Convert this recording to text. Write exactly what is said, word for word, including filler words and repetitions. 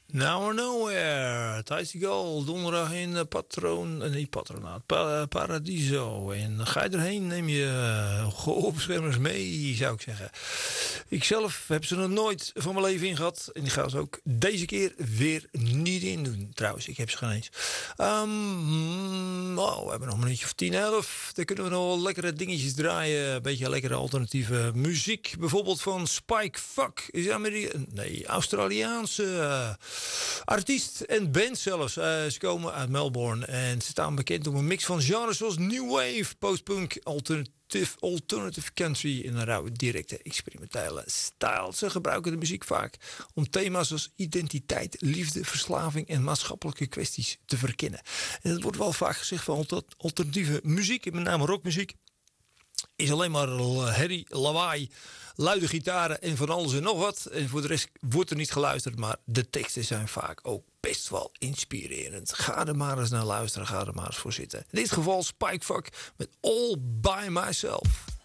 Now or Nowhere, Tijd to Go, donderdag in uh, Patroon, uh, nee Patronaat, pa, uh, Paradiso. En ga je erheen, neem je uh, gehoorbeschermers mee, zou ik zeggen. Ik zelf heb ze nog nooit van mijn leven in gehad. En die ga ze ook deze keer weer niet in doen. Trouwens, ik heb ze geen eens. Um, oh, we hebben nog een minuutje of tien, elf. Dan kunnen we nog wel lekkere dingetjes draaien. Een beetje lekkere alternatieve muziek. Bijvoorbeeld van Spike Fuck. Is Amerika- nee, Australiaanse uh, artiest en band zelfs. Uh, ze komen uit Melbourne. En ze staan bekend om een mix van genres zoals New Wave, Postpunk, Alternative. Alternative country in een rauwe, directe, experimentele stijl. Ze gebruiken de muziek vaak om thema's als identiteit, liefde, verslaving en maatschappelijke kwesties te verkennen. En dat wordt wel vaak gezegd van alternatieve muziek, met name rockmuziek, is alleen maar herrie, lawaai, luide gitaren en van alles en nog wat. En voor de rest wordt er niet geluisterd, maar de teksten zijn vaak ook best wel inspirerend. Ga er maar eens naar luisteren, ga er maar eens voor zitten. In dit geval Spike Fuck met All By Myself.